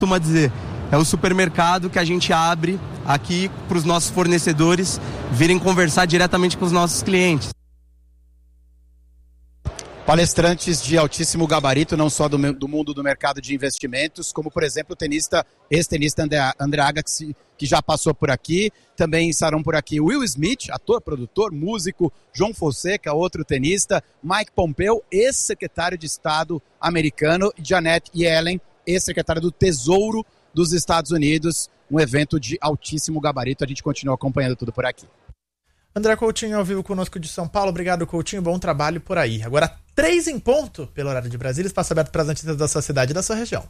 costuma dizer, é o supermercado que a gente abre aqui para os nossos fornecedores virem conversar diretamente com os nossos clientes. Palestrantes de altíssimo gabarito, não só do mundo do mercado de investimentos, como, por exemplo, o ex-tenista André Agassi, que já passou por aqui. Também estarão por aqui Will Smith, ator, produtor, músico, João Fonseca, outro tenista, Mike Pompeo, ex-secretário de Estado americano, e Janet Yellen, ex-secretária do Tesouro dos Estados Unidos. Um evento de altíssimo gabarito. A gente continua acompanhando tudo por aqui. André Coutinho ao vivo conosco de São Paulo. Obrigado, Coutinho. Bom trabalho por aí. Agora, 3 em ponto, pelo horário de Brasília. Espaço aberto para as notícias da sua cidade e da sua região.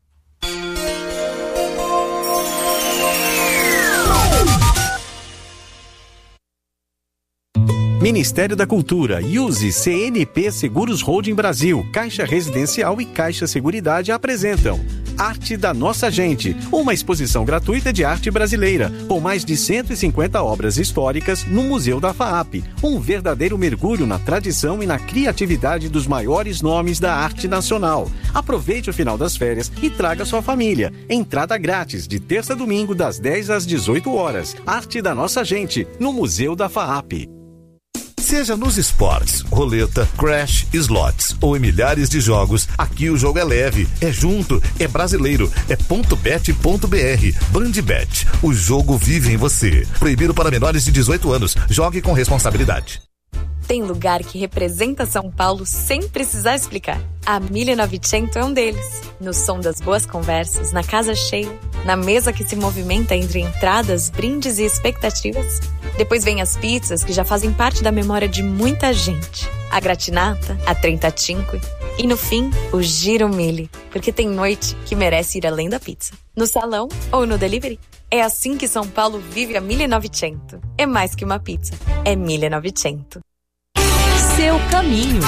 Ministério da Cultura, Use, CNP Seguros Holding Brasil, Caixa Residencial e Caixa Seguridade apresentam Arte da Nossa Gente, uma exposição gratuita de arte brasileira, com mais de 150 obras históricas no Museu da FAAP, um verdadeiro mergulho na tradição e na criatividade dos maiores nomes da arte nacional. Aproveite o final das férias e traga sua família. Entrada grátis, de terça a domingo, das 10 às 18 horas. Arte da Nossa Gente, no Museu da FAAP. Seja nos esportes, roleta, crash, slots ou em milhares de jogos, aqui o jogo é leve, é junto, é brasileiro, é .bet.br. Bandbet, o jogo vive em você. Proibido para menores de 18 anos. Jogue com responsabilidade. Tem lugar que representa São Paulo sem precisar explicar. A 1900 é um deles. No som das boas conversas, na casa cheia, na mesa que se movimenta entre entradas, brindes e expectativas. Depois vem as pizzas que já fazem parte da memória de muita gente. A gratinata, a 35 e no fim, o Giro Mille, porque tem noite que merece ir além da pizza. No salão ou no delivery. É assim que São Paulo vive a 1900. É mais que uma pizza, é 1900. Seu caminho.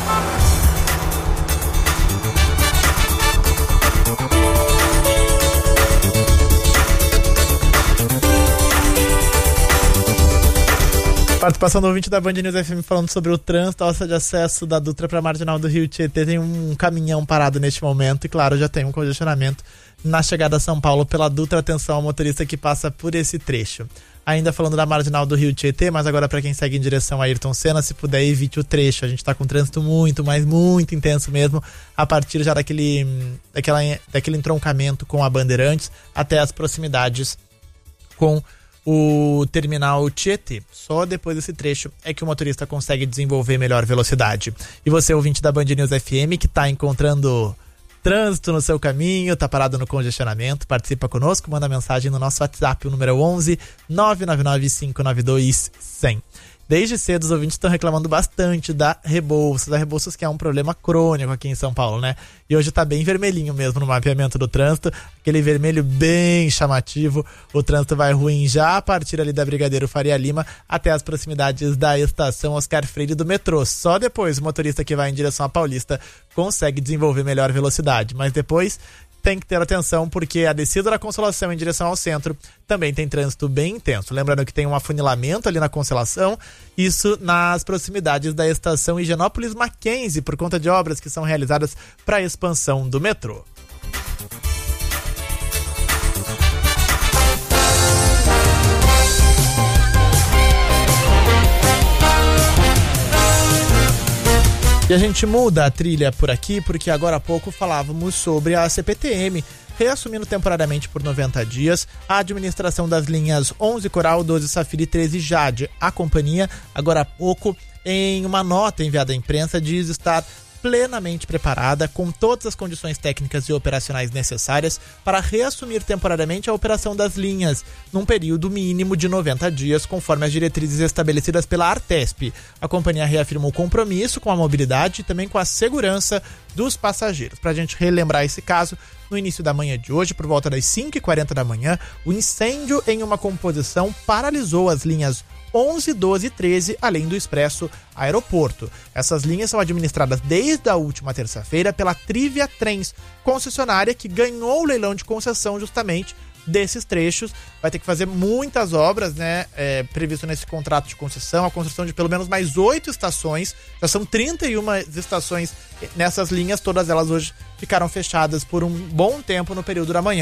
Participação do ouvinte da Band News FM falando sobre o trânsito, a alça de acesso da Dutra para a Marginal do Rio Tietê. Tem um caminhão parado neste momento e, claro, já tem um congestionamento na chegada a São Paulo pela Dutra. Atenção ao motorista que passa por esse trecho. Ainda falando da Marginal do Rio Tietê, mas agora para quem segue em direção a Ayrton Senna, se puder, evite o trecho. A gente está com trânsito muito, mas muito intenso mesmo, a partir já daquele entroncamento com a Bandeirantes até as proximidades com o terminal Tietê. Só depois desse trecho é que o motorista consegue desenvolver melhor velocidade. E você, ouvinte da Band News FM, que está encontrando trânsito no seu caminho, tá parado no congestionamento, participa conosco, manda mensagem no nosso WhatsApp, o número 11 999 592 100. Desde cedo os ouvintes estão reclamando bastante da Rebouças, que é um problema crônico aqui em São Paulo, né? E hoje tá bem vermelhinho mesmo no mapeamento do trânsito, aquele vermelho bem chamativo. O trânsito vai ruim já a partir ali da Brigadeiro Faria Lima até as proximidades da estação Oscar Freire do metrô. Só depois o motorista que vai em direção à Paulista consegue desenvolver melhor velocidade, mas depois tem que ter atenção, porque a descida da Consolação em direção ao centro também tem trânsito bem intenso. Lembrando que tem um afunilamento ali na Consolação, isso nas proximidades da estação Higienópolis Mackenzie, por conta de obras que são realizadas para a expansão do metrô. E a gente muda a trilha por aqui, porque agora há pouco falávamos sobre a CPTM, reassumindo temporariamente por 90 dias a administração das linhas 11 Coral, 12 Safira e 13 Jade. A companhia, agora há pouco, em uma nota enviada à imprensa, diz estar plenamente preparada, com todas as condições técnicas e operacionais necessárias para reassumir temporariamente a operação das linhas, num período mínimo de 90 dias, conforme as diretrizes estabelecidas pela Artesp. A companhia reafirmou o compromisso com a mobilidade e também com a segurança dos passageiros. Para a gente relembrar esse caso, no início da manhã de hoje, por volta das 5h40 da manhã, o incêndio em uma composição paralisou as linhas 11, 12 e 13, além do Expresso Aeroporto. Essas linhas são administradas desde a última terça-feira pela Trivia Trens, concessionária que ganhou o leilão de concessão justamente desses trechos. Vai ter que fazer muitas obras, né? Previsto nesse contrato de concessão, a construção de pelo menos mais 8 estações. Já são 31 estações nessas linhas, todas elas hoje ficaram fechadas por um bom tempo no período da manhã.